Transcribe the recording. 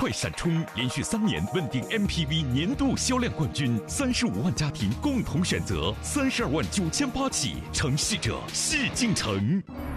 快闪充连续3年稳定 MPV 年度销量冠军，35万家庭共同选择，32万98起，承系者系进城。